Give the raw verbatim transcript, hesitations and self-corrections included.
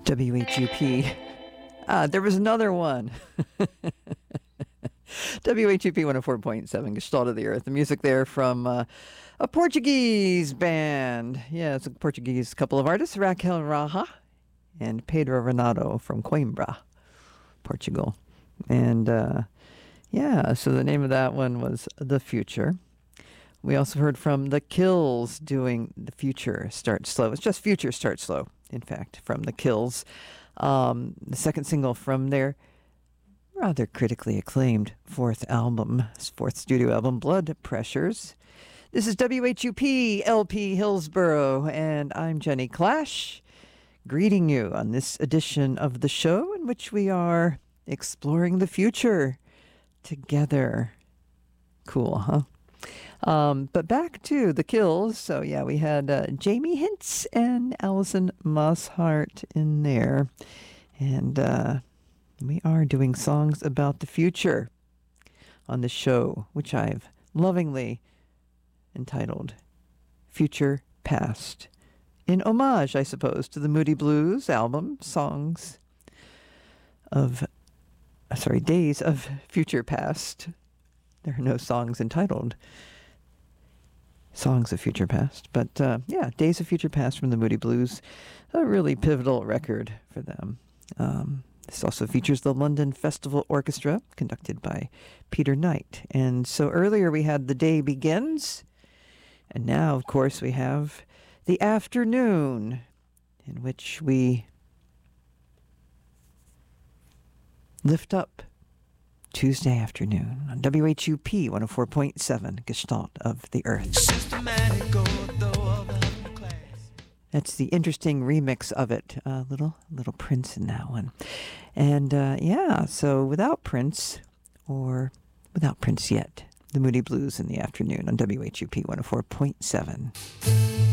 W H U P. Ah, there was another one. W H U P one oh four point seven, Gestalt of the Earth. The music there from uh, a Portuguese band. Yeah, it's a Portuguese couple of artists, Raquel Raha and Pedro Renato from Coimbra, Portugal. And uh, yeah, so the name of that one was The Future. We also heard from The Kills doing The Future Start Slow. It's just Future Start Slow, in fact, from The Kills. Um, the second single from their rather critically acclaimed fourth album, fourth studio album, Blood Pressures. This is W H U P L P Hillsboro, and I'm Jenny Clash, greeting you on this edition of the show in which we are exploring the future together. Cool, huh? Um, but back to The Kills. So, yeah, we had uh, Jamie Hintz and Alison Mosshart in there. And uh, we are doing songs about the future on the show, which I've lovingly entitled Future Past, in homage, I suppose, to the Moody Blues album, Songs of, sorry, Days of Future Past. There are no songs entitled Songs of Future Past. But, uh, yeah, Days of Future Past from the Moody Blues, a really pivotal record for them. Um, this also features the London Festival Orchestra, conducted by Peter Knight. And so earlier we had The Day Begins, and now, of course, we have The Afternoon, in which we lift up Tuesday afternoon on W H U P one oh four point seven, Gestalt of the Earth. That's the interesting remix of it. A uh, little little Prince in that one. And uh, yeah, so without Prince, or without Prince yet, the Moody Blues in the Afternoon on W H U P one oh four point seven.